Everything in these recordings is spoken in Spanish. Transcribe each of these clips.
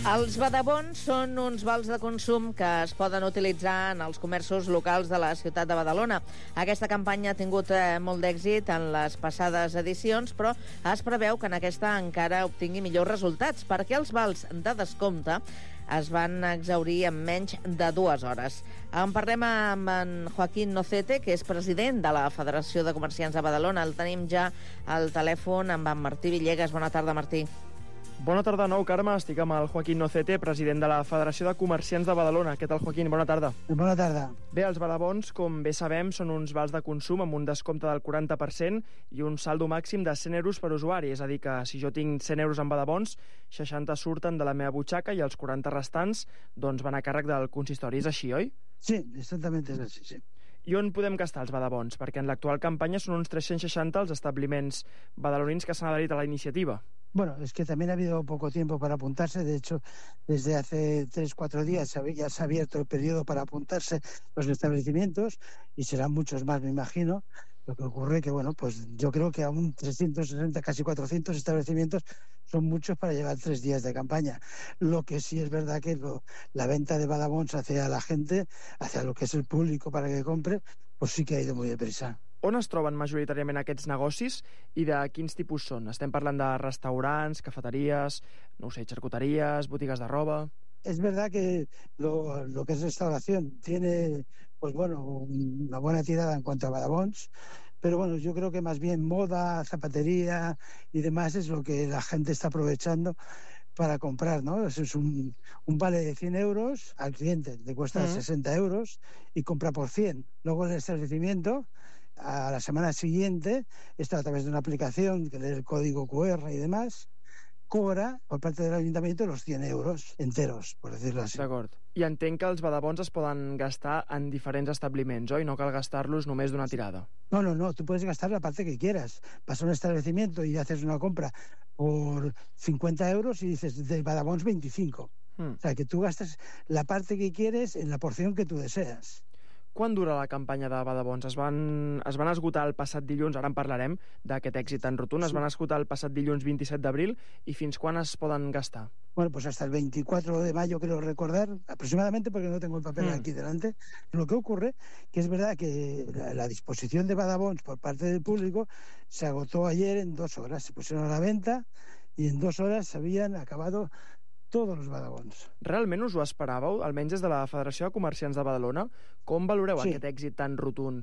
Els badabons són uns vals de consum que es poden utilitzar en els comerços locals de la ciutat de Badalona. Aquesta campanya ha tingut molt d'èxit en les passades edicions, però es preveu que en aquesta encara obtingui millors resultats, perquè els vals de descompte es van exhaurir en menys de 2 hores. En parlem amb en Joaquín Nocete, que és president de la Federació de Comerciants de Badalona. El tenim ja al telèfon amb en Martí Villegas. Bona tarda, Martí. Bona tarda de nou, Carme. Estic amb el Joaquín Nocete, president de la Federació de Comerciants de Badalona. Què tal, Joaquín? Bona tarda. Bona tarda. Bé, els badabons, com bé sabem, són uns vals de consum amb un descompte del 40% i un saldo màxim de 100 euros per usuari. És a dir, que si jo tinc 100 euros en badabons, 60 surten de la meva butxaca i els 40 restants doncs, van a càrrec del consistori. És així, oi? Sí, exactament és així, sí. I on podem gastar els badabons? Perquè en l'actual campanya són uns 360 els establiments badalonins que s'han adherit a la iniciativa. Bueno, es que también ha habido poco tiempo para apuntarse. De hecho, desde hace 3-4 días ya se ha abierto el periodo para apuntarse los establecimientos y serán muchos más, me imagino. Lo que ocurre que, bueno, pues yo creo que aún 360, casi 400 establecimientos son muchos para llevar 3 días de campaña. Lo que sí es verdad que la venta de badabons hacia la gente, hacia lo que es el público para que compre, pues sí que ha ido muy deprisa. On es troben majoritàriament aquests negocis i de quins tipus són? Estem parlant de restaurants, cafeteries, no ho sé, charcuterías, botigues de roba... Es verdad que lo que es restauración tiene, pues bueno, una buena tirada en cuanto a badabons, pero bueno, yo creo que más bien moda, zapatería y demás es lo que la gente está aprovechando para comprar, ¿no? Eso es un vale de 100 euros al cliente, le cuesta 60 euros y compra por 100. Luego el establecimiento, a la semana siguiente, esto a través de una aplicación que lee el código QR y demás, cobra por parte del Ayuntamiento los 100 euros enteros, por decirlo así. D'acord. I entenc que els badabons es poden gastar en diferents establiments, oi? No cal gastar-los només d'una tirada. No, tú puedes gastar la parte que quieras. Vas a un establecimiento y haces una compra por 50 euros y dices, de badabons 25. O sea, que tú gastas la parte que quieres en la porción que tú deseas. Quan dura la campanya de badabons? Es van esgotar el passat dilluns, ara en parlarem, d'aquest èxit tan rotund, es van esgotar el passat dilluns 27 d'abril, i fins quan es poden gastar? Bueno, pues hasta el 24 de mayo, creo recordar, aproximadamente, porque no tengo el papel aquí delante. Lo que ocurre, que es verdad que la disposición de badabons por parte del público se agotó ayer en 2 horas. Se pusieron a la venta y en 2 horas se habían acabado tots els badabons. Realment us ho esperàveu, almenys des de la Federació de Comerciants de Badalona? Com valoreu aquest èxit tan rotund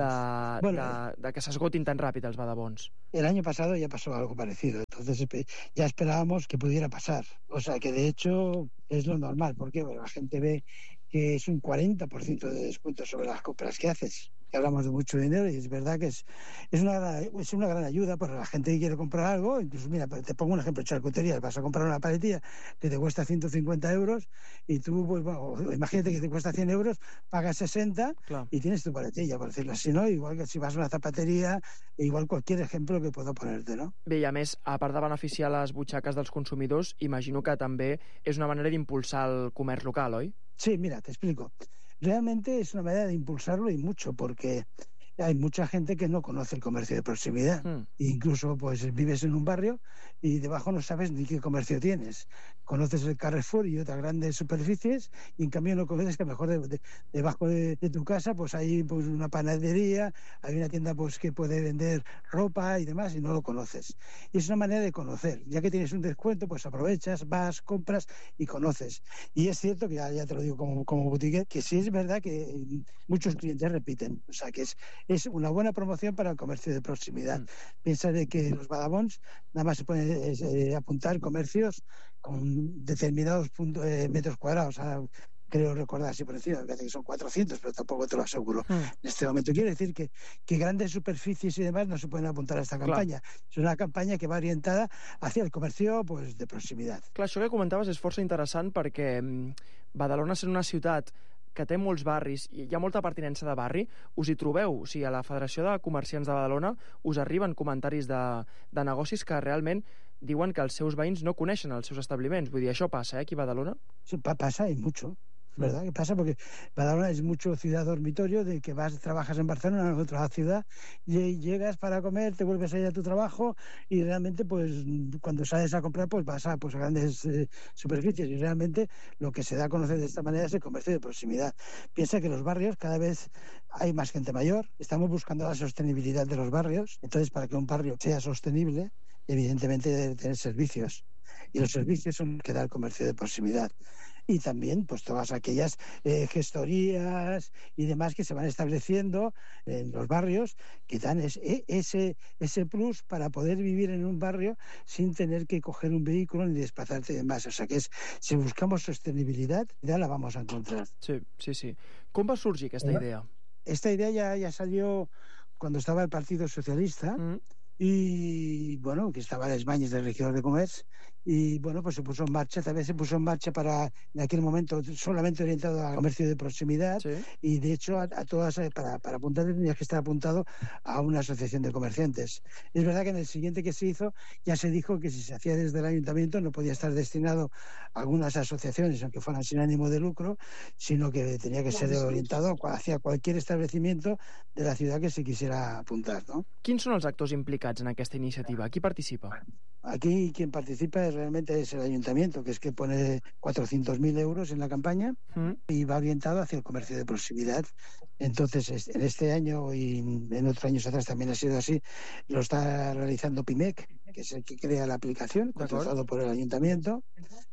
de que s'esgotin tan ràpid els badabons? El año pasado ya pasó algo parecido, entonces ya esperábamos que pudiera pasar. O sea, que de hecho es lo normal, porque bueno, la gente ve que es un 40% de descuento sobre las compras que haces. Que hablamos de mucho dinero y es verdad que es una gran ayuda para la gente que quiere comprar algo. Incluso, mira, te pongo un ejemplo, charcuterías. Vas a comprar una paletilla que te cuesta 150 euros y tú, pues, bueno, imagínate que te cuesta 100 euros, pagas 60 y tienes tu paletilla, por decirlo así, ¿no? Igual que si vas a una zapatería, igual cualquier ejemplo que puedo ponerte, ¿no? Bé, i a més, a part de beneficiar les butxaques dels consumidors, imagino que també és una manera d'impulsar el comerç local, oi? Sí, mira, te explico. Realmente es una manera de impulsarlo y mucho, porque hay mucha gente que no conoce el comercio de proximidad. Incluso pues vives en un barrio y debajo no sabes ni qué comercio tienes. Conoces el Carrefour y otras grandes superficies y en cambio no conoces que a lo mejor debajo de tu casa pues hay pues una panadería, hay una tienda pues que puede vender ropa y demás y no lo conoces. Y es una manera de conocer. Ya que tienes un descuento pues aprovechas, vas, compras y conoces. Y es cierto que ya te lo digo como boutique, que sí es verdad que muchos clientes repiten. O sea que es una buena promoción para el comercio de proximidad. Piensa de que los badabons nada más se pueden apuntar comercios con determinados metros cuadrados. Creo recordar así por encima, me parece que son 400, pero tampoco te lo aseguro en este momento. Quiere decir que grandes superficies y demás no se pueden apuntar a esta campaña. Es una campaña que va orientada hacia el comercio pues, de proximitat. Clar, això que comentaves és força interessant perquè Badalona sent una ciutat que té molts barris i hi ha molta pertinença de barri, us hi trobeu? O sigui, a la Federació de Comerciants de Badalona us arriben comentaris de negocis que realment diuen que els seus veïns no coneixen els seus establiments. Vull dir, això passa, aquí a Badalona? Sí, pasa y mucho. ¿verdad? ¿Qué pasa? Porque Badalona es mucho ciudad dormitorio, de que trabajas en Barcelona, en otra ciudad, y llegas para comer, te vuelves a ir a tu trabajo y realmente pues cuando sales a comprar pues vas a grandes superficies y realmente lo que se da a conocer de esta manera es el comercio de proximidad. Piensa que los barrios cada vez hay más gente mayor, estamos buscando la sostenibilidad de los barrios, entonces para que un barrio sea sostenible evidentemente debe tener servicios y los servicios son los que da el comercio de proximidad. Y también pues todas aquellas gestorías y demás que se van estableciendo en los barrios que dan ese plus para poder vivir en un barrio sin tener que coger un vehículo ni desplazarte y demás. O sea que si buscamos sostenibilidad, ya la vamos a encontrar. Sí. ¿Com va sorgir aquesta idea? Esta idea ya salió cuando estaba el Partido Socialista y bueno, que estaba les Bañes del regidor de Comercio y bueno, pues se puso en marcha para, en aquel momento, solamente orientado al comercio de proximidad y de hecho a todas, para apuntar tenías que estar apuntado a una asociación de comerciantes. Es verdad que en el siguiente que se hizo ya se dijo que si se hacía desde el ayuntamiento no podía estar destinado a algunas asociaciones, aunque fueran sin ánimo de lucro, sino que tenía que ser orientado hacia cualquier establecimiento de la ciudad que se quisiera apuntar, ¿no? Quins són els actors implicats en aquesta iniciativa? Qui participa? Aquí quien participa realmente es el ayuntamiento, que es que pone 400.000 euros en la campaña y va orientado hacia el comercio de proximidad. Entonces, en este año y en otros años atrás también ha sido así, lo está realizando PIMEC, que es el que crea la aplicación, contratado por el ayuntamiento,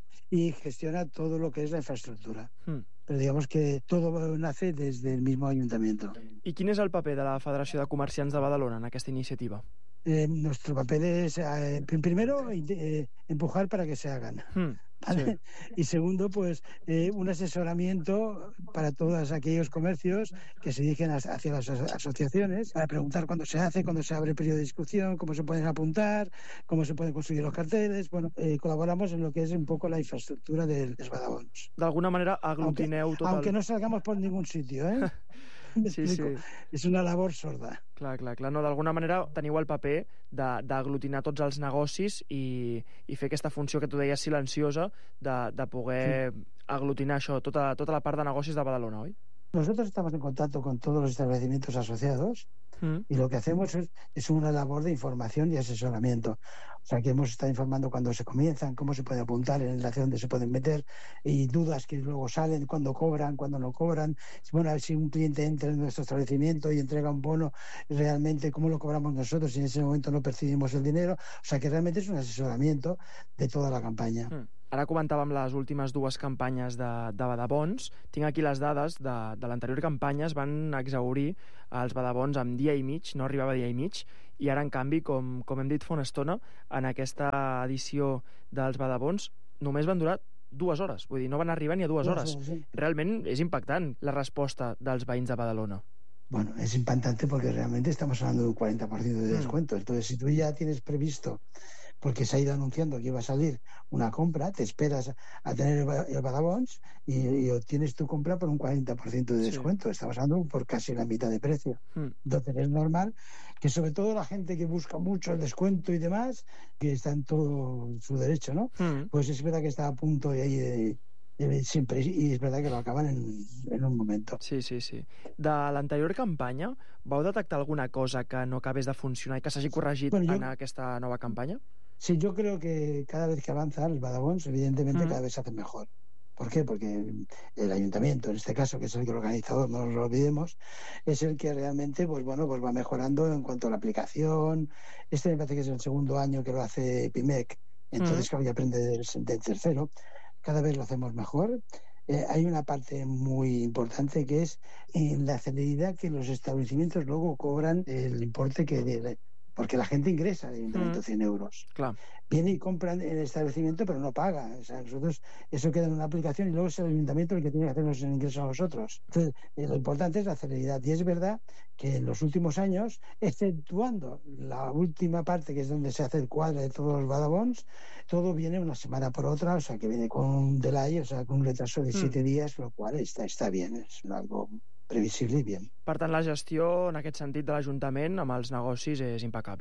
y gestiona todo lo que es la infraestructura. Pero digamos que todo nace desde el mismo ayuntamiento. I quin és el paper de la Federació de Comerciants de Badalona en aquesta iniciativa? Nuestro papel es, primero, empujar para que se hagan. ¿Vale? Y segundo, pues un asesoramiento para todos aquellos comercios que se dirigen hacia las asociaciones para preguntar cuándo se hace, cuándo se abre el periodo de discusión, cómo se pueden apuntar, cómo se pueden construir los carteles. Bueno, colaboramos en lo que es un poco la infraestructura del Badalons. D'alguna manera aglutineu tot aunque no salgamos por ningún sitio, ¿eh? Sí. És una labor sorda. Clar. No, d'alguna manera teniu el paper d'aglutinar tots els negocis i fer aquesta funció que tu deies silenciosa de poder aglutinar això, tota la part de negocis de Badalona, oi? Nosotros estamos en contacto con todos los establecimientos asociados y lo que hacemos es una labor de información y asesoramiento. O sea, que hemos estado informando cuándo se comienzan, cómo se puede apuntar, en hacia dónde se pueden meter y dudas que luego salen, cuándo cobran, cuándo no cobran. Bueno, si un cliente entra en nuestro establecimiento y entrega un bono, realmente cómo lo cobramos nosotros y en ese momento no percibimos el dinero. O sea, que realmente es un asesoramiento de toda la campaña. Ara comentàvem les últimes dues campanyes de Badabons. Tinc aquí les dades de l'anterior campanya. Es van exhaurir els Badabons amb dia i mig, no arribava dia i mig, i ara, en canvi, com hem dit fa una estona, en aquesta edició dels Badabons només van durar 2 hores. Vull dir, no van arribar ni a 2 hores. Sí. Realment és impactant la resposta dels veïns de Badalona. Bueno, es impactante porque realmente estamos hablando de un 40% de descuento. Entonces, si tú ya tienes previsto, porque se ha ido anunciando que iba a salir una compra, te esperas a tener el Badabons y obtienes tu compra por un 40% de descuento. Sí. Estamos hablando por casi la mitad de precio. Entonces es normal que sobre todo la gente que busca mucho el descuento y demás, que está en todo su derecho, ¿no? Pues es verdad que está a punto de siempre, y es verdad que lo acaban en un momento. Sí. De l'anterior campanya, vau detectar alguna cosa que no acabés de funcionar i que s'hagi corregit en aquesta nova campanya? Sí, yo creo que cada vez que avanza el Badabons, evidentemente cada vez se hace mejor. ¿Por qué? Porque el ayuntamiento, en este caso, que es el organizador, no nos lo olvidemos, es el que realmente pues va mejorando en cuanto a la aplicación. Este me parece que es el segundo año que lo hace PIMEC, entonces claro, ya aprende del tercero. Cada vez lo hacemos mejor. Hay una parte muy importante que es en la celeridad que los establecimientos luego cobran el importe porque la gente ingresa al ayuntamiento 100 euros. Claro. Viene y compra en el establecimiento, pero no paga. O sea, nosotros, eso queda en una aplicación y luego es el ayuntamiento el que tiene que hacernos el ingreso a nosotros. Entonces, lo importante es la celeridad. Y es verdad que en los últimos años, exceptuando la última parte, que es donde se hace el cuadro de todos los Badabons, todo viene una semana por otra, o sea, que viene con un delay, o sea, con un retraso de 7 días, lo cual está bien, es algo previsible i bé. Per tant, la gestió, en aquest sentit, de l'Ajuntament amb els negocis és impecable, no?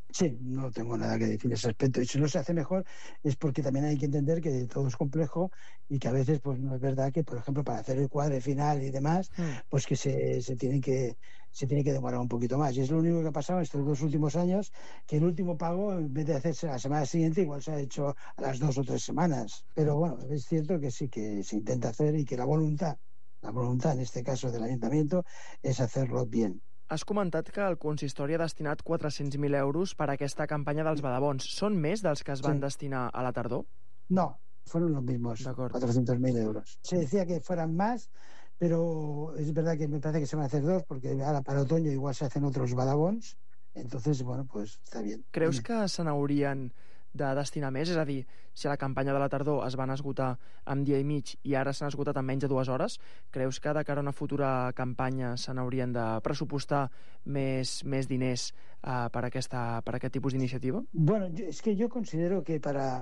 Sí, no tengo nada que decir en ese aspecto. Y si no se hace mejor es porque también hay que entender que todo es complejo y que a veces pues no es verdad que, por ejemplo, para hacer el cuadre final y demás, pues que se tiene que demorar un poquito más. Y es lo único que ha pasado estos 2 últimos años, que el último pago, en vez de hacerse la semana siguiente, igual se ha hecho a las 2 o 3 semanas. Pero bueno, es cierto que sí que se intenta hacer y que la voluntad en este caso del ayuntamiento es hacerlo bien. Has comentat que el consistori ha destinat 400.000 euros per a aquesta campanya dels badabons. Són més dels que es van destinar a la tardor? No, fueron los mismos, 400.000 euros. Se decía que fueran más, pero es verdad que me parece que se van a hacer 2, porque ahora para otoño igual se hacen otros badabons. Entonces, bueno, pues está bien. Creus que se n'haurien de destinar més? És a dir, si a la campanya de la tardor es van esgotar en dia i mig i ara s'han esgotat en menys de 2 hores, creus que de cara a una futura campanya se n'haurien de pressupostar més diners per aquest tipus d'iniciativa? Bueno, es que yo considero que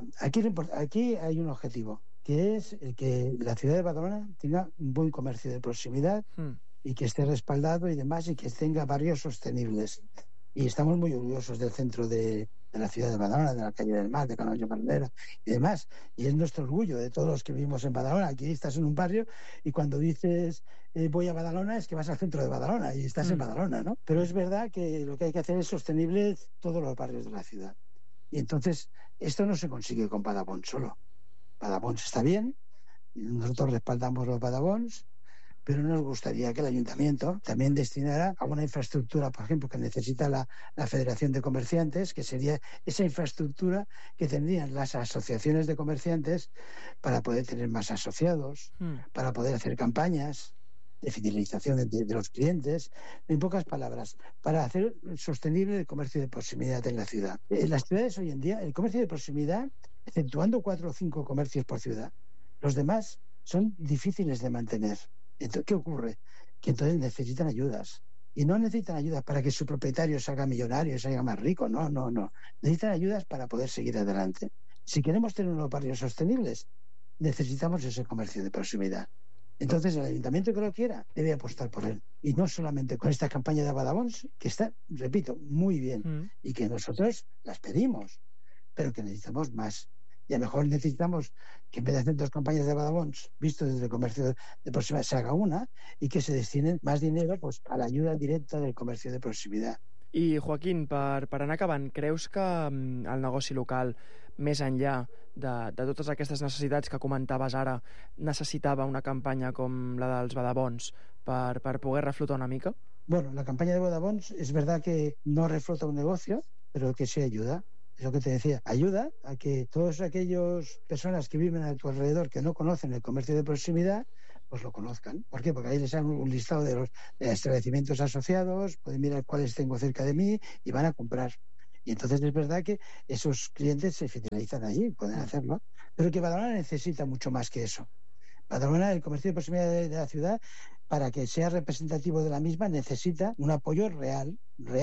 aquí hay un objetivo, que es el que la ciudad de Badalona tenga un buen comercio de proximidad y que esté respaldado y demás, y que tenga barrios sostenibles. Y estamos muy orgullosos del centro de la ciudad de Badalona, de la calle del Mar, de Canonge Bandera y demás. Y es nuestro orgullo de todos los que vivimos en Badalona. Aquí estás en un barrio y cuando dices voy a Badalona es que vas al centro de Badalona y estás en Badalona, ¿no? Pero es verdad que lo que hay que hacer es sostenible todos los barrios de la ciudad. Y entonces esto no se consigue con Badabons solo. Badabons está bien, nosotros respaldamos los Badabons, pero nos gustaría que el ayuntamiento también destinara a una infraestructura, por ejemplo, que necesita la Federación de Comerciantes, que sería esa infraestructura que tendrían las asociaciones de comerciantes para poder tener más asociados, para poder hacer campañas de fidelización de los clientes, en pocas palabras, para hacer sostenible el comercio de proximidad en la ciudad. En las ciudades hoy en día, el comercio de proximidad, exceptuando 4 o 5 comercios por ciudad, los demás son difíciles de mantener. Entonces, ¿qué ocurre? Que entonces necesitan ayudas. Y no necesitan ayudas para que su propietario se haga millonario, se haga más rico. No. Necesitan ayudas para poder seguir adelante. Si queremos tener unos barrios sostenibles, necesitamos ese comercio de proximidad. Entonces, el ayuntamiento que lo quiera debe apostar por él. Y no solamente con esta campaña de Badabons, que está, repito, muy bien, y que nosotros las pedimos, pero que necesitamos más. Y a lo mejor necesitamos que en vez de hacer 2 campañas de Badabons, visto desde el comercio de proximidad, se haga una y que se destinen más dinero pues, a la ayuda directa del comercio de proximitat. I, Joaquín, per anar acabant, creus que el negoci local, més enllà de totes aquestes necessitats que comentaves ara, necessitava una campanya com la dels Badabons per poder reflotar una mica? Bueno, la campaña de Badabons es verdad que no reflota un negocio, pero que sí ayuda. Es lo que te decía, ayuda a que todas aquellas personas que viven a tu alrededor que no conocen el comercio de proximidad, pues lo conozcan. ¿Por qué? Porque ahí les dan un listado de los establecimientos asociados, pueden mirar cuáles tengo cerca de mí y van a comprar. Y entonces es verdad que esos clientes se fidelizan allí, pueden hacerlo. Pero que Badalona necesita mucho más que eso. Badalona, el comercio de proximidad de la ciudad, para que sea representativo de la misma, necesita un apoyo real,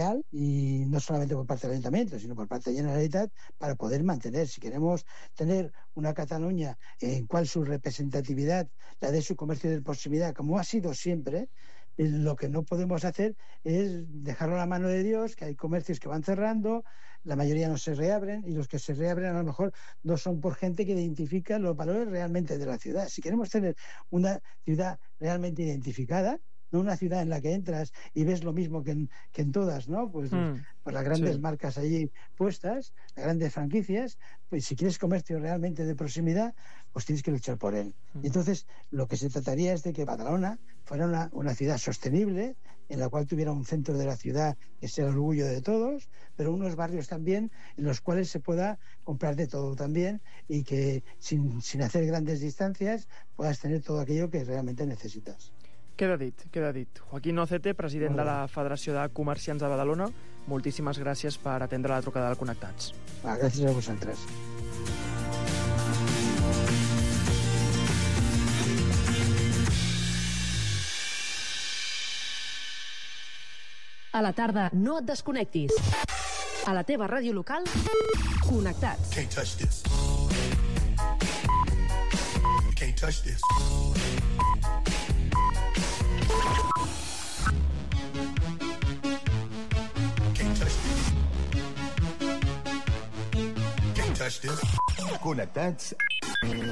y no solamente por parte del Ayuntamiento, sino por parte de la Generalitat, para poder mantener. Si queremos tener una Cataluña en cual su representatividad la de su comercio de proximidad, como ha sido siempre, lo que no podemos hacer es dejarlo a la mano de Dios, que hay comercios que van cerrando, la mayoría no se reabren, y los que se reabren a lo mejor no son por gente que identifica los valores realmente de la ciudad. Si queremos tener una ciudad realmente identificada, no una ciudad en la que entras y ves lo mismo que en todas, ¿no? Pues las grandes marcas allí puestas, las grandes franquicias, pues si quieres comercio realmente de proximidad, pues tienes que luchar por él. Y entonces lo que se trataría es de que Badalona fuera una ciudad sostenible, en la cual tuviera un centro de la ciudad que sea el orgullo de todos, pero unos barrios también en los cuales se pueda comprar de todo también, y que sin hacer grandes distancias puedas tener todo aquello que realmente necesitas. Queda dit. Joaquín Nocete, president de la Federació de Comerciants de Badalona, moltíssimes gràcies per atendre la trucada del Connectats. Gràcies a vosaltres. A la tarda no et desconnectis. A la teva ràdio local, Connectats. Can't touch this. You can't touch this. Can't touch this. touch this. Connectats